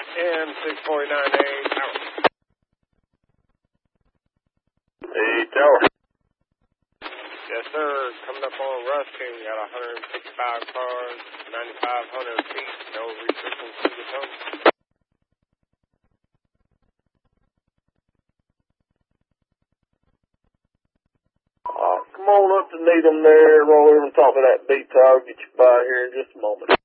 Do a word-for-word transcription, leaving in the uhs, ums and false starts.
And six forty-nine A, tower. Hey, tower. Yes, sir. Coming up on Ruskin, got one hundred fifty-five cars, ninety-five hundred feet, no restrictions to the tunnel. Uh, come on up to Needham there, roll over on top of that B-Tower, get you by here in just a moment.